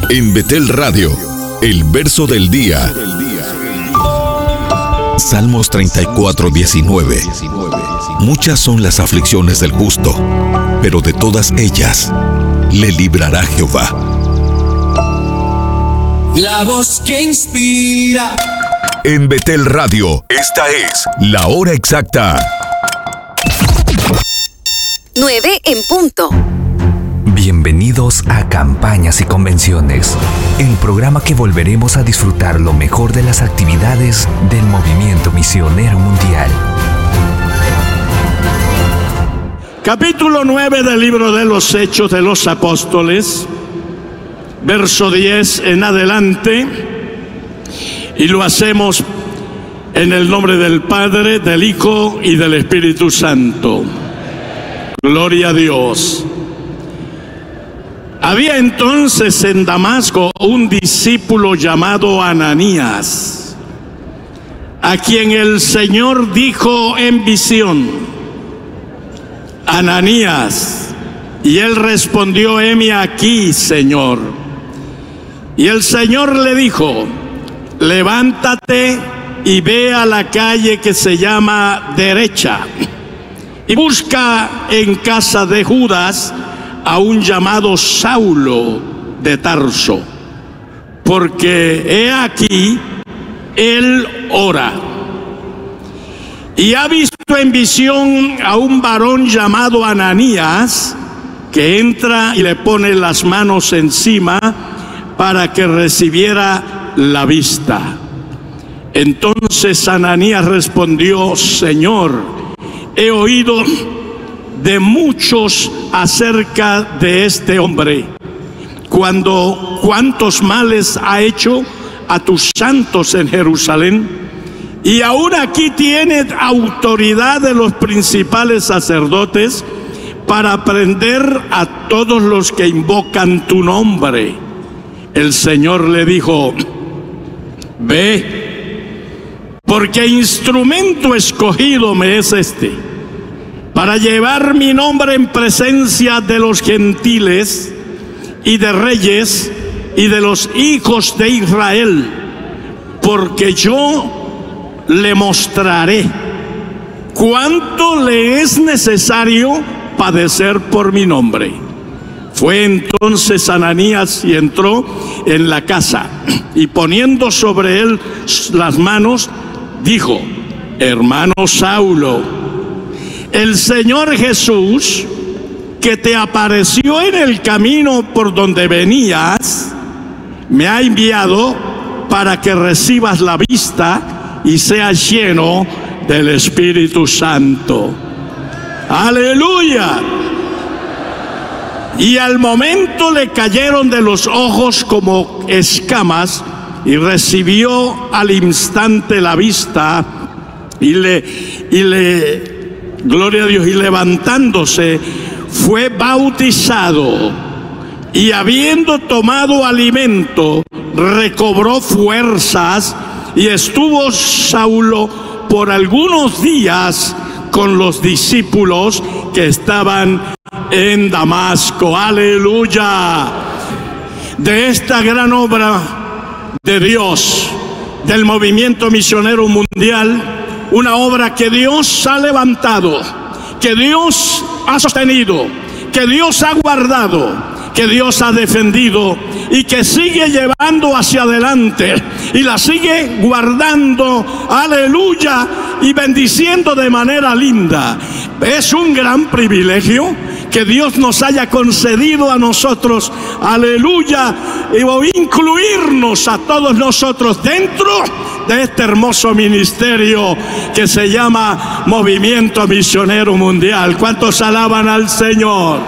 En Betel Radio, el verso del día. Salmos 34:19. Muchas son las aflicciones del justo, pero de todas ellas le librará Jehová. La voz que inspira. En Betel Radio, esta es la hora exacta. 9 en punto. Bienvenidos a Campañas y Convenciones, el programa que volveremos a disfrutar lo mejor de las actividades del Movimiento Misionero Mundial. Capítulo 9 del libro de los Hechos de los Apóstoles, verso 10 en adelante, y lo hacemos en el nombre del Padre, del Hijo y del Espíritu Santo. Gloria a Dios. Había entonces en Damasco un discípulo llamado Ananías, a quien el Señor dijo en visión: Ananías. Y él respondió: heme aquí, Señor. Y el Señor le dijo: levántate y ve a la calle que se llama Derecha, y busca en casa de Judas a un llamado Saulo de Tarso, porque he aquí, él ora. Y ha visto en visión a un varón llamado Ananías, que entra y le pone las manos encima para que recibiera la vista. Entonces Ananías respondió: Señor, he oído de muchos acerca de este hombre, cuántos males ha hecho a tus santos en Jerusalén, y aún aquí tiene autoridad de los principales sacerdotes para prender a todos los que invocan tu nombre. El Señor le dijo: ve, porque instrumento escogido me es este, para llevar mi nombre en presencia de los gentiles y de reyes y de los hijos de Israel, porque yo le mostraré cuánto le es necesario padecer por mi nombre. Fue entonces Ananías y entró en la casa, y poniendo sobre él las manos, dijo: hermano Saulo, el Señor Jesús, que te apareció en el camino por donde venías, me ha enviado para que recibas la vista y seas lleno del Espíritu Santo. ¡Aleluya! Y al momento le cayeron de los ojos como escamas, y recibió al instante la vista, gloria a Dios, y levantándose fue bautizado, y habiendo tomado alimento recobró fuerzas, y estuvo Saulo por algunos días con los discípulos que estaban en Damasco. Aleluya. De esta gran obra de Dios, del Movimiento Misionero Mundial, una obra que Dios ha levantado, que Dios ha sostenido, que Dios ha guardado, que Dios ha defendido y que sigue llevando hacia adelante y la sigue guardando, aleluya, y bendiciendo de manera linda. Es un gran privilegio que Dios nos haya concedido a nosotros, aleluya, y incluirnos a todos nosotros dentro de este hermoso ministerio que se llama Movimiento Misionero Mundial. ¿Cuántos alaban al Señor?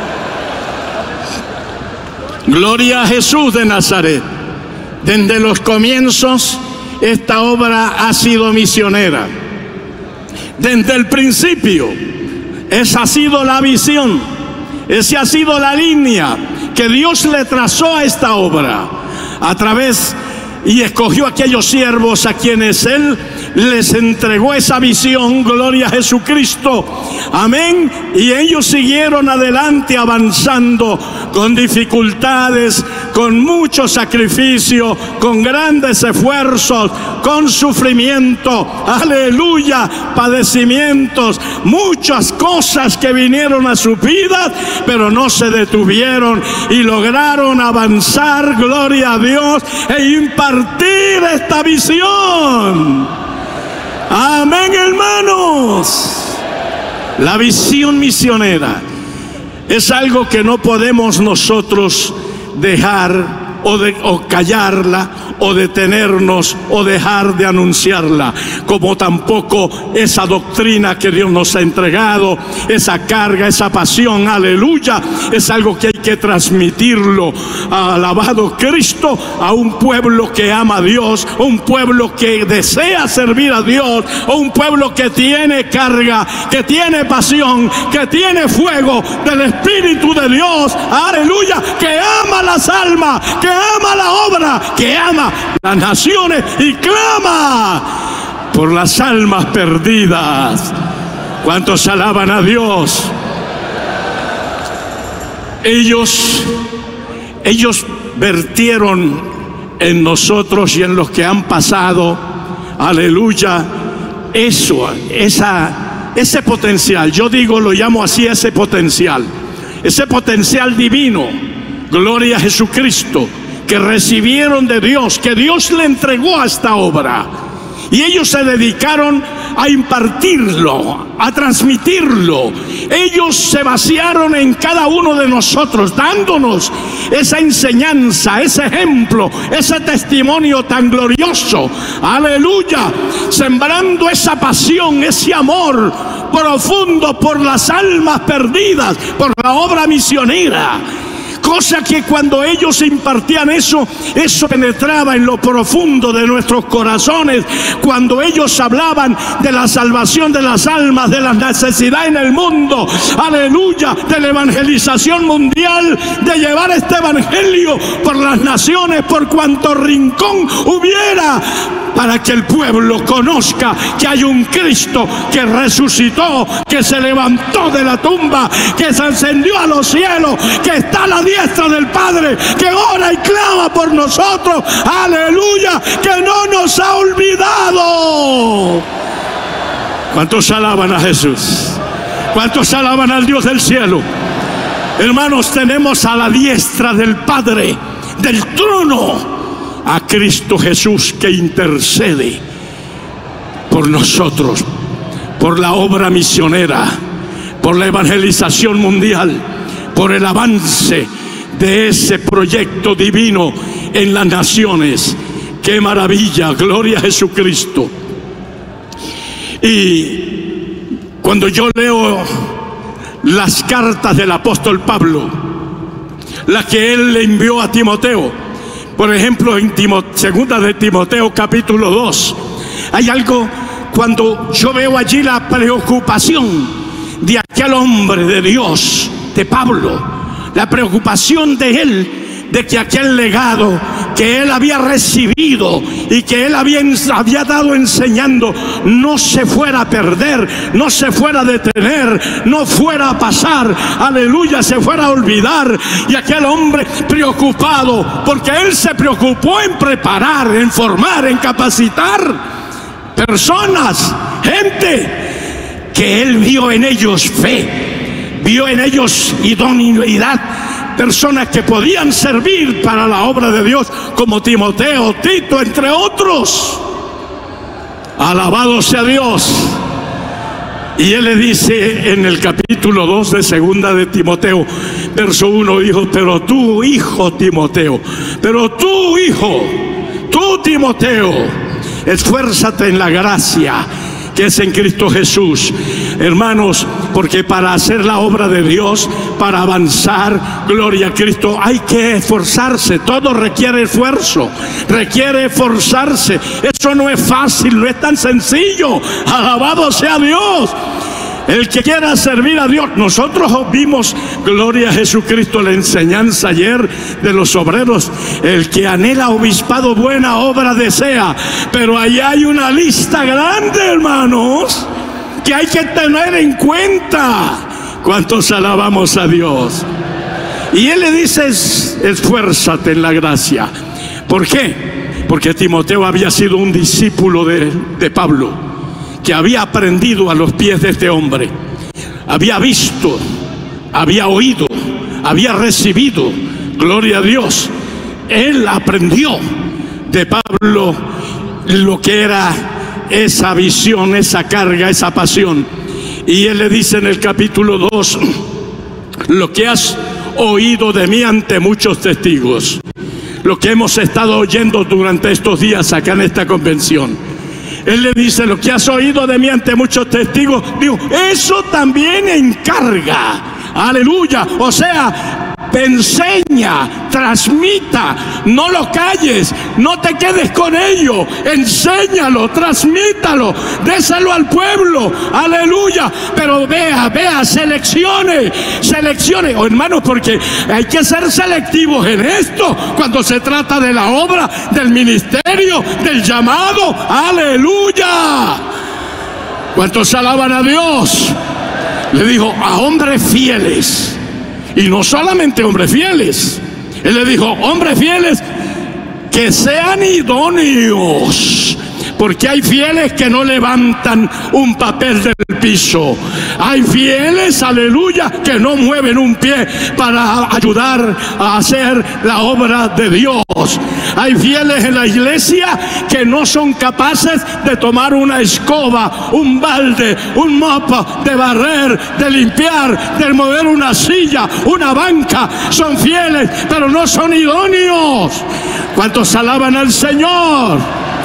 Gloria a Jesús de Nazaret. Desde los comienzos esta obra ha sido misionera. Desde el principio, esa ha sido la visión, esa ha sido la línea que Dios le trazó a esta obra a través, y escogió a aquellos siervos a quienes Él les entregó esa visión. Gloria a Jesucristo, amén. Y ellos siguieron adelante, avanzando con dificultades, con mucho sacrificio, con grandes esfuerzos, con sufrimiento, aleluya, padecimientos, muchas cosas que vinieron a su vida, pero no se detuvieron y lograron avanzar, gloria a Dios, e impartir esta visión. Amén, hermanos. La visión misionera es algo que no podemos nosotros dejar o callarla, o detenernos, o dejar de anunciarla, como tampoco esa doctrina que Dios nos ha entregado, esa carga, esa pasión, aleluya, es algo que hay que transmitirlo, alabado Cristo, a un pueblo que ama a Dios, un pueblo que desea servir a Dios, un pueblo que tiene carga, que tiene pasión, que tiene fuego del Espíritu de Dios, aleluya, que ama las almas, que ama la obra, que ama las naciones y clama por las almas perdidas. ¿Cuántos alaban a Dios? Ellos vertieron en nosotros y en los que han pasado, aleluya, ese potencial. Yo digo, lo llamo así, ese potencial divino, gloria a Jesucristo, que recibieron de Dios, que Dios le entregó a esta obra, y ellos se dedicaron a impartirlo, a transmitirlo. Ellos se vaciaron en cada uno de nosotros, dándonos esa enseñanza, ese ejemplo, ese testimonio tan glorioso, aleluya, sembrando esa pasión, ese amor profundo por las almas perdidas, por la obra misionera. Cosa que cuando ellos impartían eso penetraba en lo profundo de nuestros corazones. Cuando ellos hablaban de la salvación de las almas, de la necesidad en el mundo, aleluya, de la evangelización mundial, de llevar este evangelio por las naciones, por cuanto rincón hubiera, para que el pueblo conozca que hay un Cristo que resucitó, que se levantó de la tumba, que se ascendió a los cielos, que está a la diestra del Padre, que ora y clama por nosotros, aleluya, que no nos ha olvidado. ¿Cuántos alaban a Jesús? ¿Cuántos alaban al Dios del cielo? Hermanos, tenemos a la diestra del Padre, del trono, a Cristo Jesús, que intercede por nosotros, por la obra misionera, por la evangelización mundial, por el avance de ese proyecto divino en las naciones. ¡Qué maravilla! Gloria a Jesucristo. Y cuando yo leo las cartas del apóstol Pablo, las que él le envió a Timoteo, por ejemplo, en segunda de Timoteo capítulo 2, hay algo, cuando yo veo allí la preocupación de aquel hombre de Dios, de Pablo, la preocupación de él, de que aquel legado que él había recibido y que él había dado enseñando no se fuera a perder, no se fuera a detener, no fuera a pasar, aleluya, se fuera a olvidar. Y aquel hombre preocupado, porque él se preocupó en preparar, en formar, en capacitar personas, gente que él vio en ellos fe, vio en ellos idoneidad, personas que podían servir para la obra de Dios, como Timoteo, Tito, entre otros. Alabado sea Dios. Y él le dice en el capítulo 2 de segunda de Timoteo, verso 1, dijo: pero tú, hijo Timoteo, pero tú, hijo, tú, Timoteo, esfuérzate en la gracia que es en Cristo Jesús. Hermanos, porque para hacer la obra de Dios, para avanzar, gloria a Cristo, hay que esforzarse. Todo requiere esfuerzo, requiere esforzarse. Eso no es fácil, no es tan sencillo. Alabado sea Dios. El que quiera servir a Dios, nosotros vimos, gloria a Jesucristo, la enseñanza ayer de los obreros. El que anhela obispado, buena obra desea, pero allá hay una lista grande, hermanos, que hay que tener en cuenta. ¿Cuántos alabamos a Dios? Y él le dice, esfuérzate en la gracia. ¿Por qué? Porque Timoteo había sido un discípulo de Pablo, que había aprendido a los pies de este hombre. Había visto, había oído, había recibido, gloria a Dios. Él aprendió de Pablo lo que era esa visión, esa carga, esa pasión. Y él le dice en el capítulo 2, lo que has oído de mí ante muchos testigos, lo que hemos estado oyendo durante estos días acá en esta convención. Él le dice, lo que has oído de mí ante muchos testigos, digo, eso también encarga. Aleluya. O sea, te enseña, transmita, no lo calles, no te quedes con ello, enséñalo, transmítalo, déselo al pueblo, aleluya. Pero vea, seleccione, oh, hermanos, porque hay que ser selectivos en esto cuando se trata de la obra, del ministerio, del llamado, aleluya. ¿Cuántos alaban a Dios? Le dijo, a hombres fieles. Y no solamente hombres fieles. Él le dijo, hombres fieles que sean idóneos. Porque hay fieles que no levantan un papel del piso. Hay fieles, aleluya, que no mueven un pie para ayudar a hacer la obra de Dios. Hay fieles en la iglesia que no son capaces de tomar una escoba, un balde, un mop, de barrer, de limpiar, de mover una silla, una banca. Son fieles, pero no son idóneos. ¿Cuántos alaban al Señor?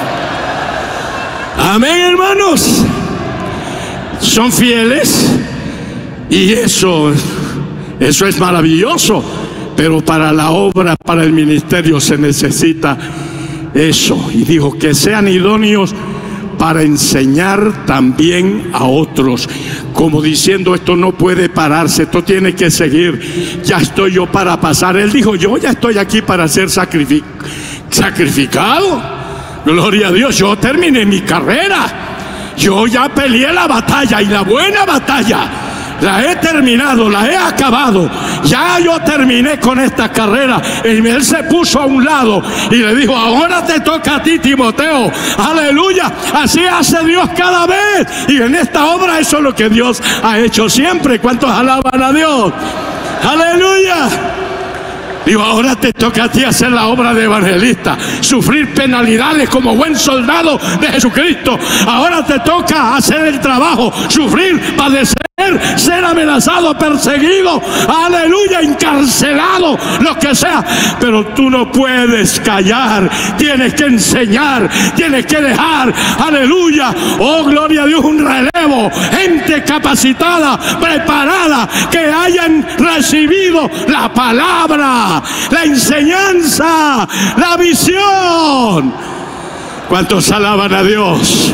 Amén, hermanos. Son fieles y eso es maravilloso, pero para la obra, para el ministerio se necesita eso. Y dijo que sean idóneos para enseñar también a otros, como diciendo, esto no puede pararse, esto tiene que seguir. Ya estoy yo para pasar. Él dijo, yo ya estoy aquí para ser sacrificado. Gloria a Dios, yo terminé mi carrera, yo ya peleé la batalla, y la buena batalla la he terminado, la he acabado. Ya yo terminé con esta carrera. Y él se puso a un lado y le dijo, ahora te toca a ti, Timoteo. Aleluya. Así hace Dios cada vez. Y en esta obra eso es lo que Dios ha hecho siempre. ¿Cuántos alaban a Dios? Aleluya. Digo, ahora te toca a ti hacer la obra de evangelista, sufrir penalidades como buen soldado de Jesucristo. Ahora te toca hacer el trabajo, sufrir, padecer, ser amenazado, perseguido, aleluya, encarcelado, lo que sea. Pero tú no puedes callar, tienes que enseñar, tienes que dejar, aleluya, oh gloria a Dios, un relevo, gente capacitada, preparada, que hayan recibido la palabra, la enseñanza, la visión. ¿Cuántos alaban a Dios?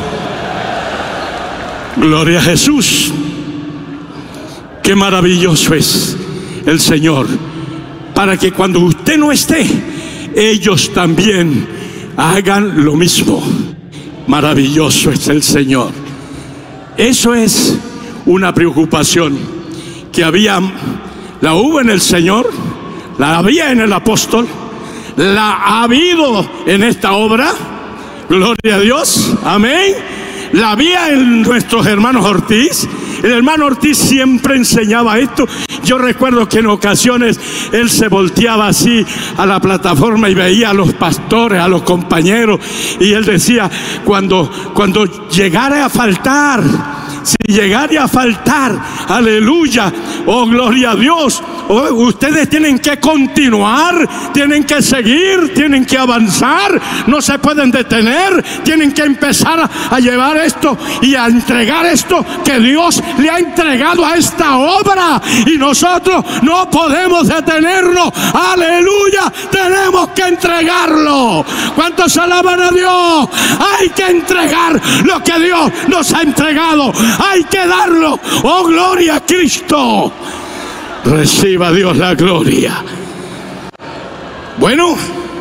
Gloria a Jesús. Qué maravilloso es el Señor, para que cuando usted no esté, ellos también hagan lo mismo. Maravilloso es el Señor. Eso es una preocupación que la hubo en el Señor, la había en el apóstol, la ha habido en esta obra. Gloria a Dios, amén. La había en nuestros hermanos Ortiz. El hermano Ortiz siempre enseñaba esto. Yo recuerdo que en ocasiones él se volteaba así a la plataforma y veía a los pastores, a los compañeros, y él decía, cuando llegara a faltar, si llegara a faltar, aleluya, oh gloria a Dios, ustedes tienen que continuar, tienen que seguir, tienen que avanzar, no se pueden detener, tienen que empezar a llevar esto y a entregar esto que Dios le ha entregado a esta obra, y nosotros no podemos detenernos, aleluya, tenemos que entregarlo. ¿Cuántos alaban a Dios? Hay que entregar lo que Dios nos ha entregado, hay que darlo. Oh gloria a Cristo. Reciba Dios la gloria. Bueno,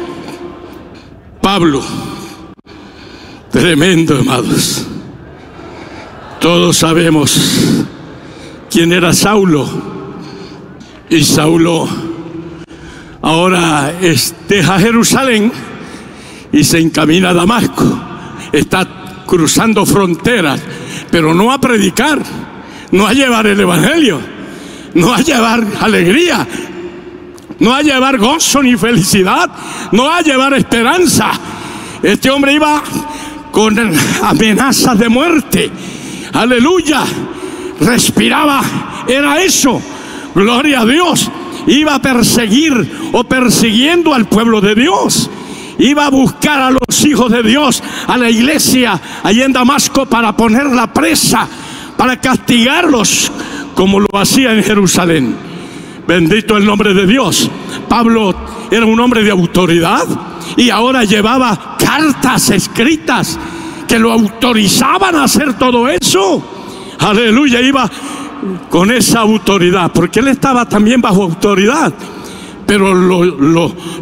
Pablo, tremendo, amados. Todos sabemos quién era Saulo. Y Saulo Ahora deja Jerusalén y se encamina a Damasco. Está cruzando fronteras, pero no a predicar, no a llevar el evangelio, no a llevar alegría, no a llevar gozo ni felicidad, no a llevar esperanza. Este hombre iba con amenazas de muerte. Aleluya. Respiraba, era eso. Gloria a Dios. Iba a perseguir o persiguiendo al pueblo de Dios. Iba a buscar a los hijos de Dios, a la iglesia allí en Damasco, para ponerla presa, para castigarlos como lo hacía en Jerusalén. Bendito el nombre de Dios. Pablo era un hombre de autoridad y ahora llevaba cartas escritas que lo autorizaban a hacer todo eso. Aleluya, iba con esa autoridad, porque él estaba también bajo autoridad, pero lo